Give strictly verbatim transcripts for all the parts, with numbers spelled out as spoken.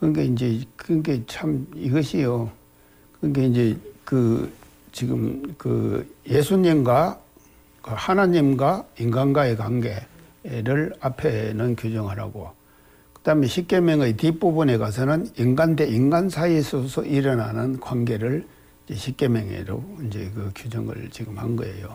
그러니까 이제 그게 참 이것이요. 그러니까 이제 그 지금 그 예수님과 그 하나님과 인간과의 관계를 앞에는 규정하라고. 그다음에 십계명의 뒷부분에 가서는 인간 대 인간 사이에서 일어나는 관계를 이제 십계명으로 이제 그 규정을 지금 한 거예요.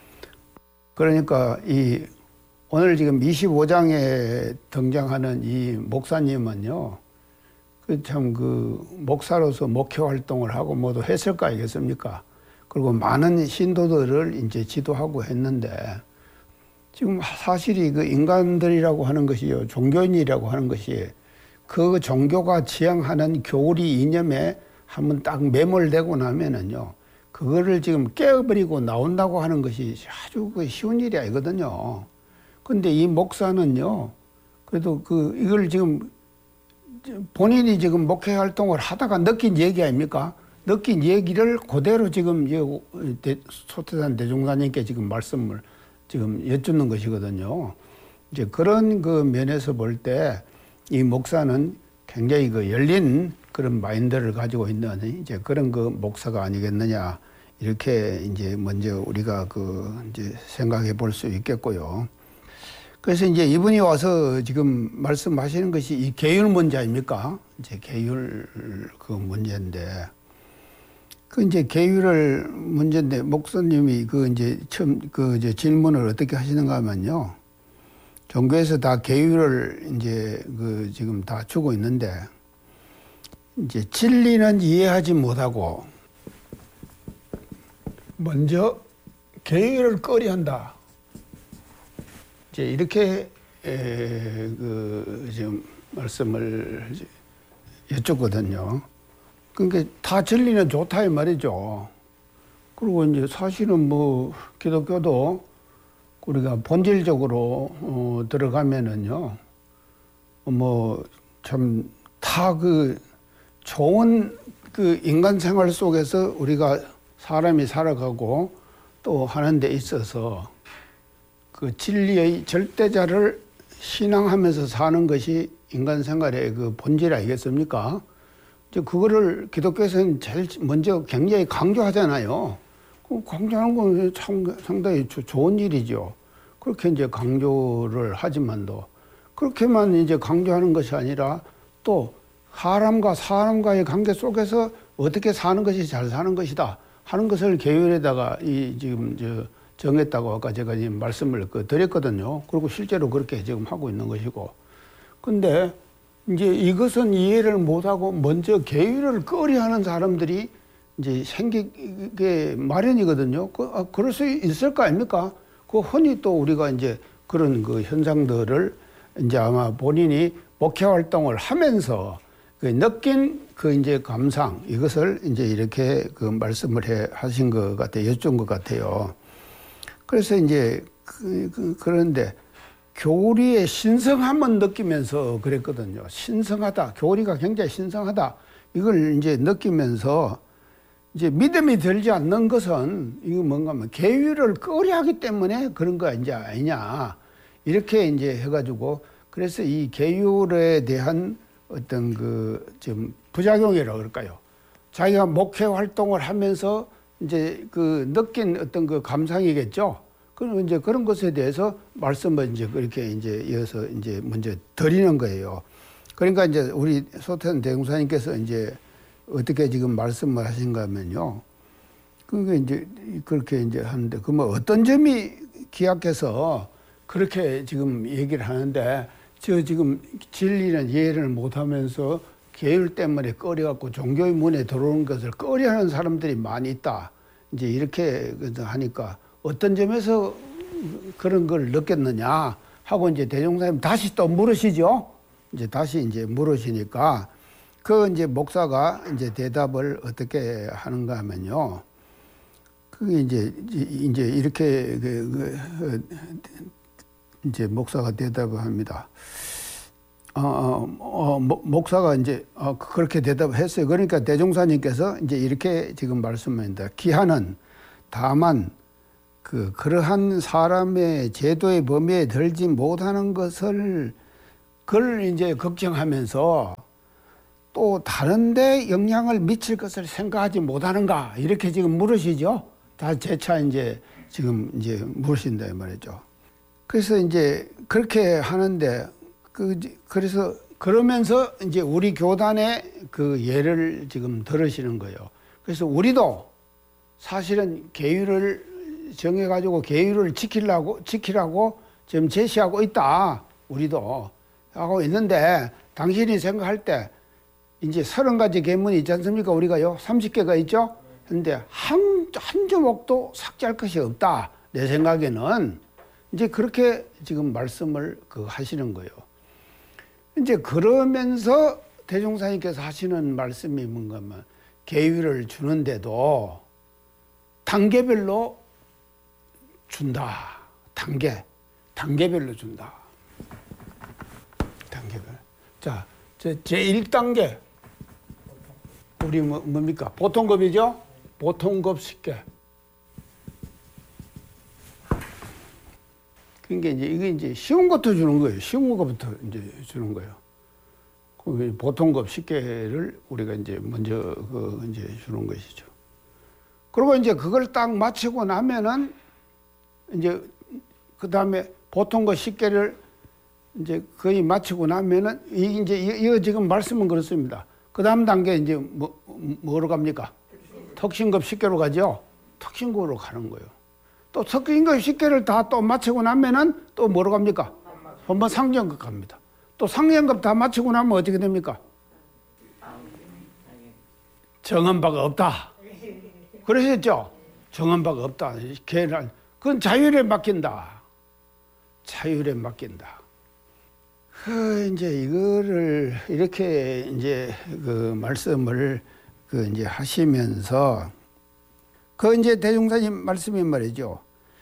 그러니까 이 오늘 지금 이십오 장에 등장하는 이 목사님은요, 그 참 그 목사로서 목회 활동을 하고 모두 했을 거 아니겠습니까? 그리고 많은 신도들을 이제 지도하고 했는데, 지금 사실이 그 인간들이라고 하는 것이요, 종교인이라고 하는 것이 그 종교가 지향하는 교리 이념에 한번 딱 매몰되고 나면은요, 그거를 지금 깨어버리고 나온다고 하는 것이 아주 그 쉬운 일이 아니거든요. 근데 이 목사는요, 그래도 그 이걸 지금 본인이 지금 목회 활동을 하다가 느낀 얘기 아닙니까? 느낀 얘기를 그대로 지금 소태산 대종사님께 지금 말씀을 지금 여쭙는 것이거든요. 이제 그런 그 면에서 볼 때 이 목사는 굉장히 그 열린 그런 마인드를 가지고 있는 이제 그런 그 목사가 아니겠느냐, 이렇게 이제 먼저 우리가 그 이제 생각해 볼 수 있겠고요. 그래서 이제 이분이 와서 지금 말씀하시는 것이 이 계율 문제 아닙니까? 이제 계율 그 문제인데, 그 이제 계율을 문제인데 목사님이 그 이제 처음 그 이제 질문을 어떻게 하시는가 하면요, 종교에서 다 계율을 이제 그 지금 다 주고 있는데, 이제 진리는 이해하지 못하고 먼저 계율을 꺼려한다. 이제 이렇게 에, 그 지금 말씀을 여쭙거든요. 그러니까 다 진리는 좋다 이 말이죠. 그리고 이제 사실은 뭐 기독교도 우리가 본질적으로 어, 들어가면은요, 뭐 참 다 그 좋은 그 인간 생활 속에서 우리가 사람이 살아가고 또 하는 데 있어서 그 진리의 절대자를 신앙하면서 사는 것이 인간 생활의 그 본질 아니겠습니까? 이제 그거를 기독교에서는 제일 먼저 굉장히 강조하잖아요. 그 강조하는 건 참 상당히 좋은 일이죠. 그렇게 이제 강조를 하지만도 그렇게만 이제 강조하는 것이 아니라 또 사람과 사람과의 관계 속에서 어떻게 사는 것이 잘 사는 것이다 하는 것을 계율에다가 이 지금 저 정했다고 아까 제가 지금 말씀을 그 드렸거든요. 그리고 실제로 그렇게 지금 하고 있는 것이고. 근데 이제 이것은 이해를 못하고 먼저 계율을 꺼려하는 사람들이 이제 생기게 마련이거든요. 그, 아, 그럴 수 있을 거 아닙니까? 그 흔히 또 우리가 이제 그런 그 현상들을 이제 아마 본인이 목회 활동을 하면서 그 느낀 그 이제 감상, 이것을 이제 이렇게 그 말씀을 해 하신 것 같아요. 여쭌 것 같아요. 그래서 이제 그, 그, 그런데 교리의 신성함은 느끼면서 그랬거든요. 신성하다. 교리가 굉장히 신성하다. 이걸 이제 느끼면서 이제 믿음이 들지 않는 것은 이거 뭔가 하면 계율을 꺼려하기 때문에 그런 거 이제 아니냐. 이렇게 이제 해가지고 그래서 이 계율에 대한 어떤 그 좀 부작용이라고 그럴까요? 자기가 목회 활동을 하면서 이제 그 느낀 어떤 그 감상이겠죠. 그럼 이제 그런 것에 대해서 말씀을 이제 그렇게 이제 이어서 이제 먼저 드리는 거예요. 그러니까 이제 우리 소태산 대종사님께서 이제 어떻게 지금 말씀을 하신가 하면요. 그게 이제 그렇게 이제 하는데, 그러면 어떤 점이 기약해서 그렇게 지금 얘기를 하는데, 저 지금 진리는 이해를 못 하면서 계율 때문에 꺼려갖고 종교의 문에 들어오는 것을 꺼려하는 사람들이 많이 있다. 이제 이렇게 하니까 어떤 점에서 그런 걸 느꼈느냐 하고 이제 대종사님 다시 또 물으시죠. 이제 다시 이제 물으시니까 그 이제 목사가 이제 대답을 어떻게 하는가 하면요. 그게 이제 이제 이렇게 그, 그 이제 목사가 대답을 합니다. 어, 어, 어, 목사가 이제 어, 그렇게 대답을 했어요. 그러니까 대종사님께서 이제 이렇게 지금 말씀합니다. 기한은 다만 그 그러한 사람의 제도의 범위에 들지 못하는 것을 그걸 이제 걱정하면서 또 다른데 영향을 미칠 것을 생각하지 못하는가 이렇게 지금 물으시죠. 다 재차 이제 지금 이제 물으신다 이 말이죠. 그래서 이제 그렇게 하는데 그 그래서 그러면서 이제 우리 교단의 그 예를 지금 들으시는 거예요. 그래서 우리도 사실은 계율을 정해가지고 계율을 지키려고 지키라고 지금 제시하고 있다. 우리도 하고 있는데 당신이 생각할 때 이제 서른 가지 계문이 있지 않습니까? 우리가요 삼십 개가 있죠. 근데 한, 한 조목도 삭제할 것이 없다. 내 생각에는 이제 그렇게 지금 말씀을 그 하시는 거예요. 이제 그러면서 대종사님께서 하시는 말씀이 뭔가 하면 계율을 주는데도 단계별로 준다. 단계. 단계별로 준다. 단계별. 자, 제일 단계. 우리 뭐, 뭡니까? 보통급이죠? 보통급 십 개. 그러니까 이제 이게 이제 쉬운 것도 주는 거예요. 쉬운 것부터 이제 주는 거예요. 보통급 십 개를 우리가 이제 먼저 그 이제 주는 것이죠. 그리고 이제 그걸 딱 마치고 나면은 이제 그 다음에 보통급 십 개를 이제 거의 마치고 나면은 이 이제 이거 지금 말씀은 그렇습니다. 그 다음 단계 이제 뭐 뭐로 갑니까? 특신급 십 개로 가죠. 특신급으로 가는 거예요. 또 특신급 십 개를 다 또 마치고 나면은 또 뭐로 갑니까? 한번 상정급 갑니다. 또 상정급 다 마치고 나면 어떻게 됩니까? 정한 바가 없다. 그러셨죠? 정한 바가 없다. 걔는 그건 자율에 맡긴다. 자율에 맡긴다. 그 이제 이거를 이렇게 이제 그 말씀을 그 이제 하시면서 그 이제 대종사님 말씀이 말이죠.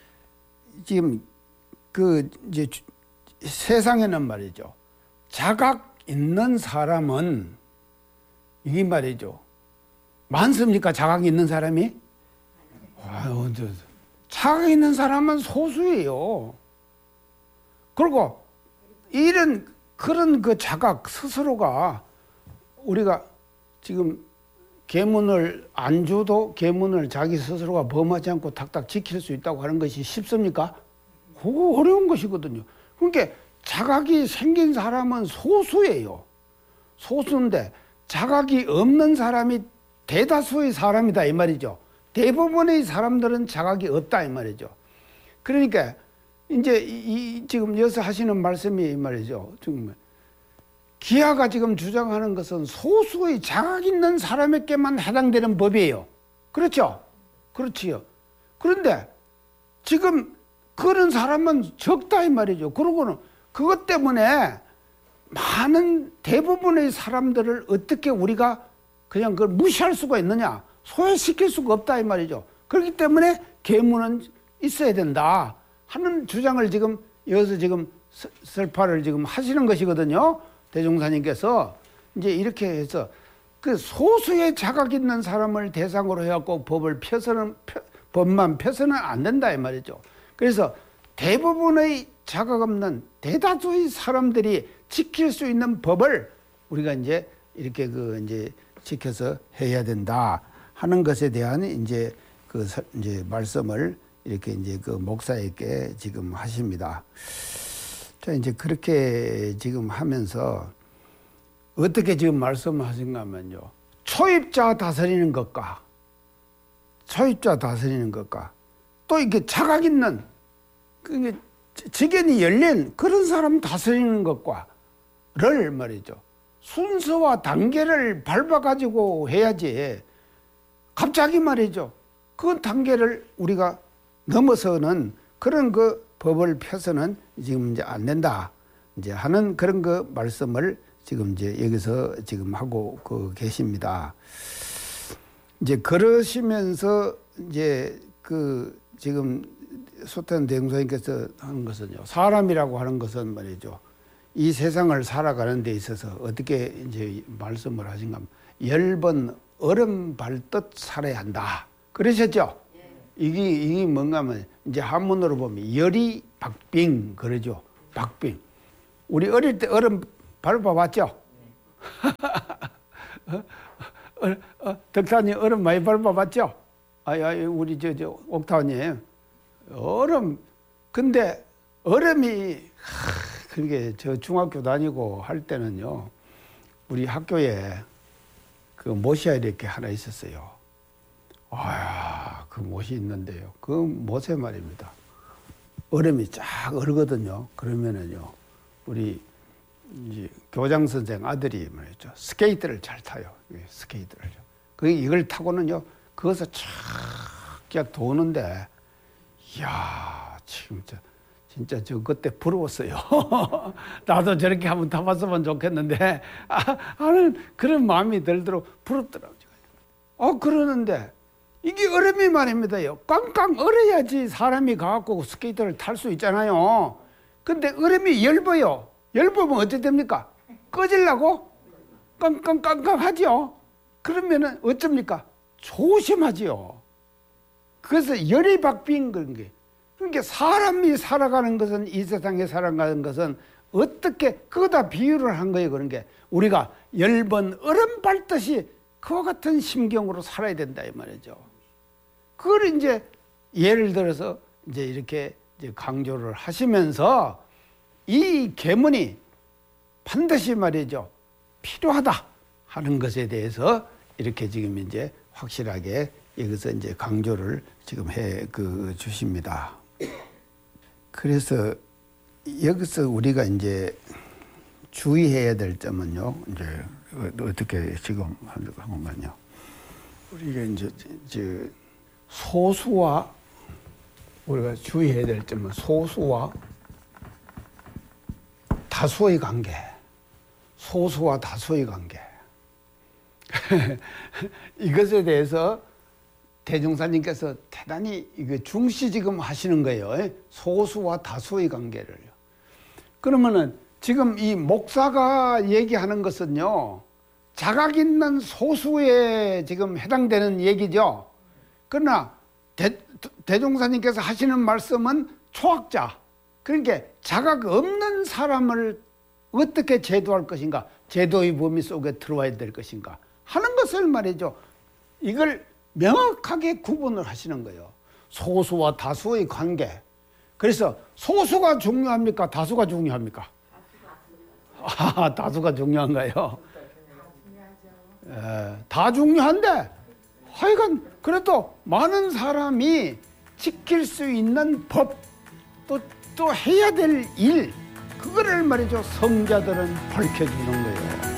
지금 그 이제 세상에는 말이죠. 자각 있는 사람은 이게 말이죠. 많습니까? 자각 있는 사람이? 아유, 자각 있는 사람은 소수예요. 그리고 이런 그런 그 자각 스스로가 우리가 지금 계문을 안 줘도 계문을 자기 스스로가 범하지 않고 탁탁 지킬 수 있다고 하는 것이 쉽습니까? 그거 어려운 것이거든요. 그러니까 자각이 생긴 사람은 소수예요. 소수인데 자각이 없는 사람이 대다수의 사람이다 이 말이죠. 대부분의 사람들은 자각이 없다 이 말이죠. 그러니까 이제 이 지금 여기서 하시는 말씀이 이 말이죠. 지금 기하가 지금 주장하는 것은 소수의 자각 있는 사람에게만 해당되는 법이에요. 그렇죠? 그렇지요. 그런데 지금 그런 사람은 적다 이 말이죠. 그러고는 그것 때문에 많은 대부분의 사람들을 어떻게 우리가 그냥 그걸 무시할 수가 있느냐? 소외시킬 수가 없다 이 말이죠. 그렇기 때문에 계문은 있어야 된다 하는 주장을 지금 여기서 지금 설파를 지금 하시는 것이거든요. 대종사님께서 이제 이렇게 해서 그 소수의 자각 있는 사람을 대상으로 해갖고 법을 펴서는 펴, 법만 펴서는 안 된다 이 말이죠. 그래서 대부분의 자각 없는 대다수의 사람들이 지킬 수 있는 법을 우리가 이제 이렇게 그 이제 지켜서 해야 된다 하는 것에 대한 이제 그 이제 말씀을 이렇게 이제 그 목사에게 지금 하십니다. 자, 이제 그렇게 지금 하면서 어떻게 지금 말씀하신가 하면요. 초입자 다스리는 것과 초입자 다스리는 것과 또 이게 자각 있는 그게 지견이 열린 그런 사람 다스리는 것과를 말이죠. 순서와 단계를 밟아가지고 해야지 갑자기 말이죠. 그 단계를 우리가 넘어서는 그런 그 법을 펴서는 지금 이제 안 된다. 이제 하는 그런 그 말씀을 지금 이제 여기서 지금 하고 그 계십니다. 이제 그러시면서 이제 그 지금 소탄 대행사님께서 하는 것은요. 사람이라고 하는 것은 말이죠. 이 세상을 살아가는 데 있어서 어떻게 이제 말씀을 하신가 하면 열 번 얼음 밟듯 살아야 한다. 그러셨죠? 이게, 이게 뭔가 하면 이제 한문으로 보면 열이 박빙 그러죠. 박빙. 우리 어릴 때 얼음 밟아봤죠? 어, 어, 덕타님 얼음 많이 밟아봤죠? 아이, 아이 우리 저, 저 옥타님 얼음 근데 얼음이 하, 그게 저 중학교 다니고 할 때는요 우리 학교에 그 못이 이렇게 하나 있었어요. 아, 그 못이 있는데요. 그 못에 말입니다. 얼음이 쫙 얼거든요. 그러면은요 우리 이제 교장 선생 아들이 말이죠 스케이트를 잘 타요. 스케이트를. 그 이걸 타고는요 그것을 쫙 그냥 도는데, 이야 진짜 진짜 저 그때 부러웠어요. 나도 저렇게 한번 타봤으면 좋겠는데 아, 하는 그런 마음이 들도록 부럽더라고요. 아 그러는데 이게 얼음이 말입니다요. 깡깡 얼어야지 사람이 가갖고 스케이트를 탈 수 있잖아요. 근데 얼음이 엷어요. 엷으면 어떻게 됩니까? 꺼질라고? 깡깡깡깡 하죠. 그러면은 어쩝니까? 조심하지요. 그래서 열이 박빈 그런 게. 그러니까 사람이 살아가는 것은, 이 세상에 살아가는 것은 어떻게 그거다 비유를 한 거예요. 그런 게 우리가 열 번 얼음 밟듯이 그와 같은 심경으로 살아야 된다 이 말이죠. 그걸 이제 예를 들어서 이제 이렇게 이제 강조를 하시면서 이 계문이 반드시 말이죠 필요하다 하는 것에 대해서 이렇게 지금 이제 확실하게 여기서 이제 강조를 지금 해 그 주십니다. 그래서 여기서 우리가 이제 주의해야 될 점은요, 이제 어떻게 지금 하는 건가요? 우리가 이제 이제 소수와 우리가 주의해야 될 점은 소수와 다수의 관계, 소수와 다수의 관계. 이것에 대해서 대종사님께서 대단히 이거 중시 지금 하시는 거예요. 소수와 다수의 관계를요. 그러면은 지금 이 목사가 얘기하는 것은요, 자각 있는 소수에 지금 해당되는 얘기죠. 그러나 대, 대종사님께서 하시는 말씀은 초학자, 그러니까 자각 없는 사람을 어떻게 제도할 것인가, 제도의 범위 속에 들어와야 될 것인가 하는 것을 말이죠. 이걸 명확하게 구분을 하시는 거예요. 소수와 다수의 관계. 그래서 소수가 중요합니까? 다수가 중요합니까? 아, 다수가 중요한가요? 에, 다 중요한데 하여간 그래도 많은 사람이 지킬 수 있는 법, 또, 또 해야 될 일, 그거를 말이죠 성자들은 밝혀주는 거예요.